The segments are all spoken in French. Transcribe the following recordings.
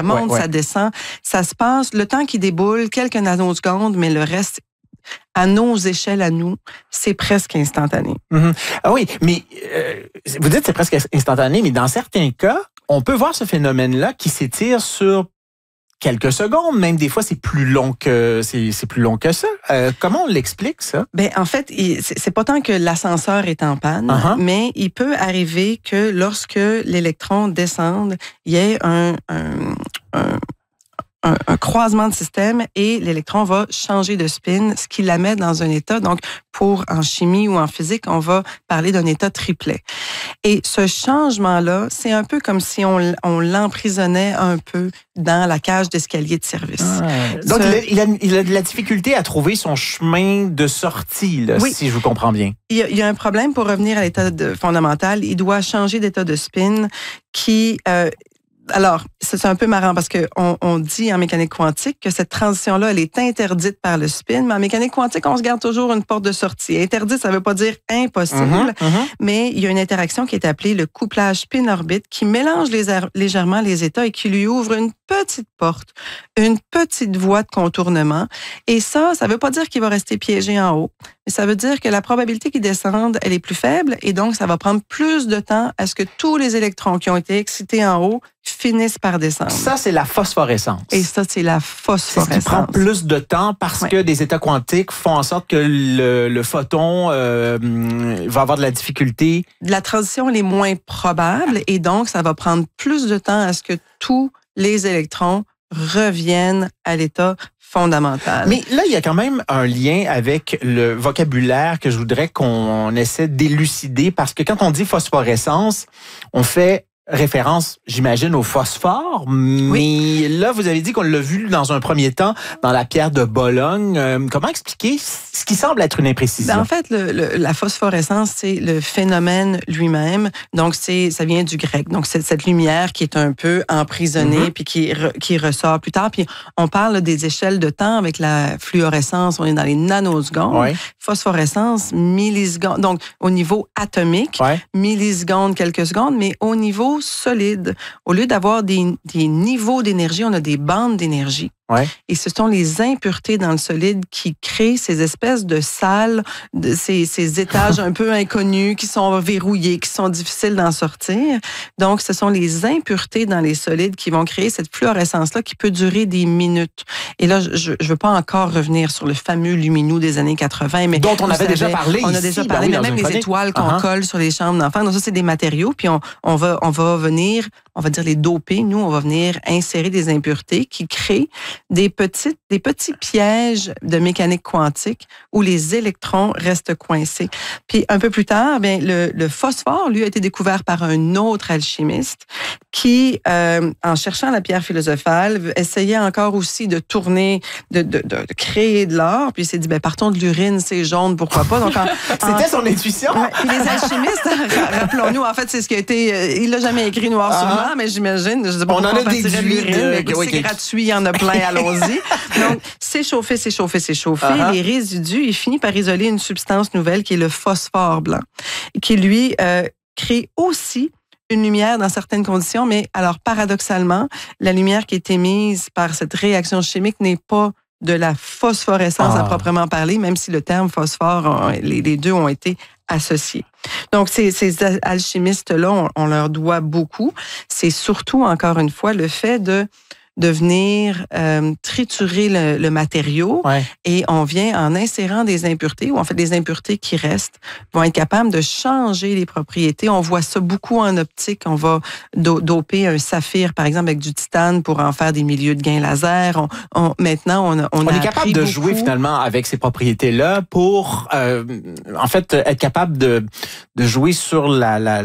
ça monte, ça descend. Ça se passe, le temps qui déboule, quelques nanosecondes, mais le reste, à nos échelles, à nous, c'est presque instantané. Mm-hmm. Ah oui, mais vous dites c'est presque instantané, mais dans certains cas, on peut voir ce phénomène-là qui s'étire sur quelques secondes, même des fois c'est plus long que ça. Comment on l'explique ça? Ben en fait, c'est pas tant que l'ascenseur est en panne, mais il peut arriver que lorsque l'électron descende, il y ait un croisement de système et l'électron va changer de spin, ce qui la met dans un état. Donc, en chimie ou en physique, on va parler d'un état triplet. Et ce changement-là, c'est un peu comme si on l'emprisonnait un peu dans la cage d'escalier de service. Donc, il a de la difficulté à trouver son chemin de sortie, là, si je vous comprends bien. Il y a un problème pour revenir à l'état fondamental. Il doit changer d'état de spin qui... Alors, c'est un peu marrant parce qu'on dit en mécanique quantique que cette transition-là, elle est interdite par le spin, mais en mécanique quantique, on se garde toujours une porte de sortie. Interdite, ça ne veut pas dire impossible, mais il y a une interaction qui est appelée le couplage spin-orbite qui mélange légèrement les états et qui lui ouvre une petite porte, une petite voie de contournement. Et ça ne veut pas dire qu'il va rester piégé en haut, mais ça veut dire que la probabilité qu'il descende, elle est plus faible et donc ça va prendre plus de temps à ce que tous les électrons qui ont été excités en haut finissent par descendre. Ça, c'est la phosphorescence. Et ça, c'est la phosphorescence. C'est ce qui prend plus de temps parce que des états quantiques font en sorte que le photon va avoir de la difficulté. La transition, elle est moins probable et donc, ça va prendre plus de temps à ce que tous les électrons reviennent à l'état fondamental. Mais là, il y a quand même un lien avec le vocabulaire que je voudrais qu'on essaie d'élucider parce que quand on dit phosphorescence, on fait référence, j'imagine, au phosphore, mais là, vous avez dit qu'on l'a vu dans un premier temps dans la pierre de Bologne. Comment expliquer ce qui semble être une imprécision? En fait, la phosphorescence, c'est le phénomène lui-même. Donc, ça vient du grec. Donc, c'est cette lumière qui est un peu emprisonnée puis qui ressort plus tard. Puis, on parle des échelles de temps avec la fluorescence. On est dans les nanosecondes. Phosphorescence, millisecondes. Donc, au niveau atomique, millisecondes, quelques secondes, mais au niveau solide. Au lieu d'avoir des niveaux d'énergie, on a des bandes d'énergie. Et ce sont les impuretés dans le solide qui créent ces espèces de salles, ces étages un peu inconnus qui sont verrouillés, qui sont difficiles d'en sortir. Donc, ce sont les impuretés dans les solides qui vont créer cette fluorescence-là qui peut durer des minutes. Et là, je veux pas encore revenir sur le fameux luminou des années 80, mais dont on avait déjà parlé. On a déjà parlé, mais même les étoiles qu'on colle sur les chambres d'enfants. Donc ça, c'est des matériaux. Puis on va venir, on va dire les doper. Nous, on va venir insérer des impuretés qui créent des petits pièges de mécanique quantique où les électrons restent coincés. Puis un peu plus tard, le phosphore, lui, a été découvert par un autre alchimiste qui, en cherchant la pierre philosophale, essayait encore aussi de tourner, de créer de l'or. Puis il s'est dit, partons de l'urine, c'est jaune, pourquoi pas. Donc c'était son intuition. Puis les alchimistes, rappelons-nous, en fait, c'est ce qui a été, il l'a jamais écrit noir sur blanc, mais j'imagine, je sais pas pourquoi on partirait de l'urine, mais c'est gratuit, il y en a plein, allons-y. Donc, c'est chauffé. Les résidus, il finit par isoler une substance nouvelle qui est le phosphore blanc, qui, lui, crée aussi une lumière dans certaines conditions, mais alors, paradoxalement, la lumière qui est émise par cette réaction chimique n'est pas de la phosphorescence à proprement parler, même si le terme phosphore, les deux ont été associés. Donc, ces alchimistes-là, on leur doit beaucoup. C'est surtout, encore une fois, le fait de venir triturer le matériau et on vient en insérant des impuretés, ou en fait des impuretés qui restent, vont être capables de changer les propriétés. On voit ça beaucoup en optique. On va doper un saphir, par exemple, avec du titane pour en faire des milieux de gain laser. Maintenant, on est capable de jouer finalement avec ces propriétés-là pour, en fait, être capable de jouer sur la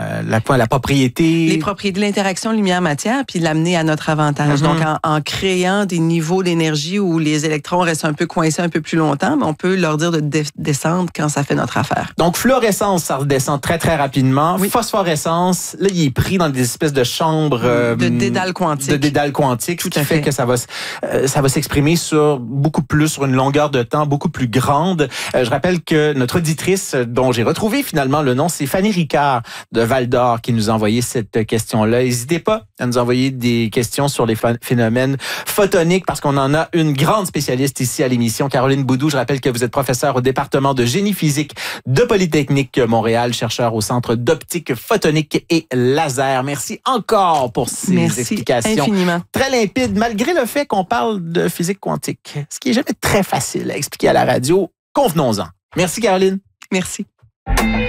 propriété. Les propriétés de l'interaction lumière-matière, puis l'amener à notre avantage. Donc, en créant des niveaux d'énergie où les électrons restent un peu coincés un peu plus longtemps, mais on peut leur dire de descendre quand ça fait notre affaire. Donc, fluorescence, ça redescend très, très rapidement. Phosphorescence, là, il est pris dans des espèces de chambres... de dédales quantiques. De dédales quantiques, ce qui fait que ça va s'exprimer sur une longueur de temps beaucoup plus grande. Je rappelle que notre auditrice, dont j'ai retrouvé finalement le nom, c'est Fanny Ricard de Val-d'Or qui nous a envoyé cette question-là. N'hésitez pas à nous envoyer des questions sur les phénomènes photoniques, parce qu'on en a une grande spécialiste ici à l'émission, Caroline Boudou. Je rappelle que vous êtes professeure au département de génie physique de Polytechnique Montréal, chercheur au Centre d'optique photonique et laser. Merci encore pour ces explications infiniment. Très limpides, malgré le fait qu'on parle de physique quantique, ce qui est jamais très facile à expliquer à la radio. Convenons-en. Merci, Caroline. Merci.